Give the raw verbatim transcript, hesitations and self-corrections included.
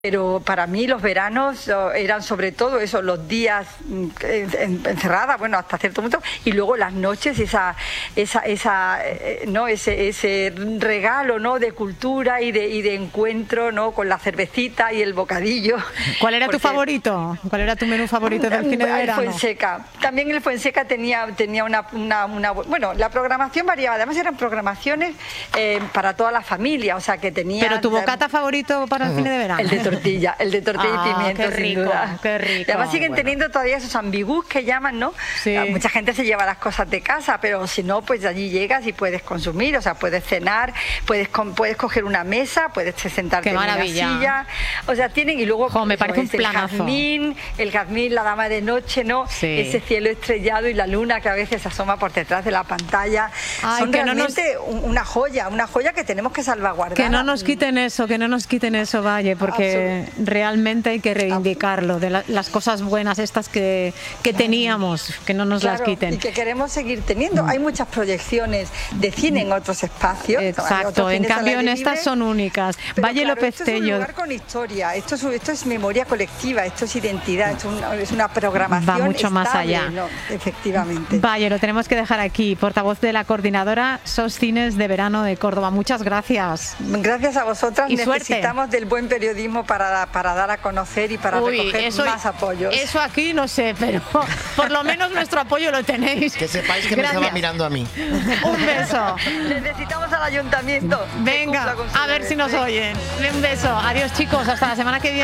Pero para mí los veranos eran sobre todo eso, los días encerradas, bueno, hasta cierto punto, y luego las noches, esa, esa, esa, no, ese, ese regalo, ¿no?, de cultura y de, y de encuentro, ¿no?, con la cervecita y el bocadillo. ¿Cuál era Porque, tu favorito? ¿Cuál era tu menú favorito del cine de verano? El Fuenseca. También el Fuenseca tenía, tenía una, una, una, bueno, la programación variaba, además eran programaciones eh, para toda la familia, o sea que tenía. ¿Pero tu bocata favorito para el cine de verano? El de tortilla, el de tortilla ah, y pimiento, qué rico, sin duda. Qué rico. Y además siguen bueno. teniendo todavía esos ambigús que llaman, ¿no? Sí. Mucha gente se lleva las cosas de casa, pero si no, pues allí llegas y puedes consumir, o sea, puedes cenar, puedes puedes coger una mesa, puedes sentarte qué en una silla, o sea, tienen, y luego jo, me parece un el planazo. jazmín, el jazmín, la dama de noche, ¿no? Sí. Ese cielo estrellado y la luna que a veces asoma por detrás de la pantalla. Ay, son que realmente no nos... una joya, una joya que tenemos que salvaguardar. Que no nos quiten eso, que no nos quiten eso, Valle, porque realmente hay que reivindicarlo, de la, las cosas buenas estas que, que teníamos, que no nos claro, las quiten. Y que queremos seguir teniendo. Hay muchas proyecciones de cine en otros espacios. Exacto, en cambio en estas libre, son únicas. Valle claro, López esto Tello. Es un lugar con historia, esto es, esto es memoria colectiva, esto es identidad, esto es una, es una programación. Va mucho estable, más allá. ¿no? Efectivamente. Valle, lo tenemos que dejar aquí. Portavoz de la coordinadora SOS Cines de Verano de Córdoba. Muchas gracias. Gracias a vosotras. Y necesitamos suerte. del buen periodismo para, para dar a conocer y para Uy, recoger eso, más apoyos. Eso aquí no sé, pero por lo menos nuestro apoyo lo tenéis. Que sepáis que Gracias. me estaba mirando a mí. Un beso. Necesitamos al ayuntamiento. Venga, a ver si nos oyen. Un beso. Adiós, chicos. Hasta la semana que viene.